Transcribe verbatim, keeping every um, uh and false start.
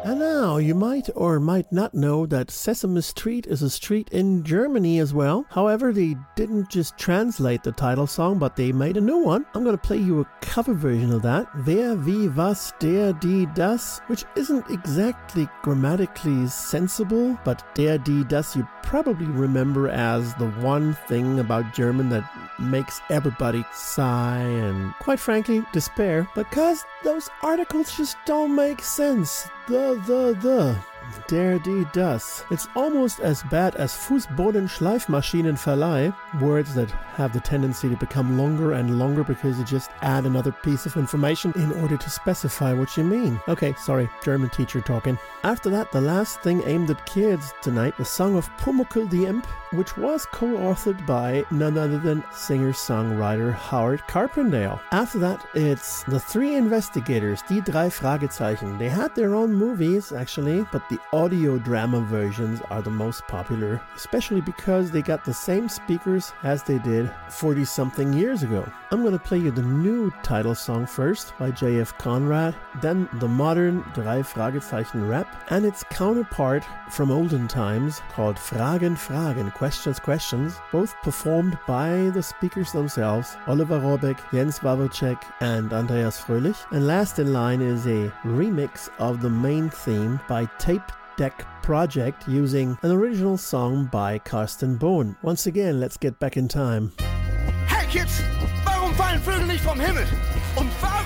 And now, you might or might not know that Sesame Street is a street in Germany as well. However, they didn't just translate the title song, but they made a new one. I'm going to play you a cover version of that. Wer, wie, was, der, die, das, which isn't exactly grammatically sensible, but der, die, das you probably remember as the one thing about German that makes everybody sigh and, quite frankly, despair, because those articles just don't make sense. The, the, the. Der, die, das. It's almost as bad as Fußbodenschleifmaschinenverleih, words that have the tendency to become longer and longer because you just add another piece of information in order to specify what you mean. Okay, sorry, German teacher talking. After that, the last thing aimed at kids tonight, the song of Pumuckl the Imp, which was co-authored by none other than singer-songwriter Howard Carpendale. After that, it's The Three Investigators, Die drei Fragezeichen. They had their own movies, actually, but the audio drama versions are the most popular, especially because they got the same speakers as they did forty-something years ago. I'm going to play you the new title song first by J F Conrad, then the modern Drei Fragezeichen rap, and its counterpart from olden times called Fragen, Fragen, Questions, Questions, both performed by the speakers themselves, Oliver Rohrbeck, Jens Wawelczek, and Andreas Fröhlich. And last in line is a remix of the main theme by Tape Deck Project using an original song by Karsten Bohn. Once again, let's get back in time. Hey Kids, warum fallen Vögel nicht vom Himmel? Und warum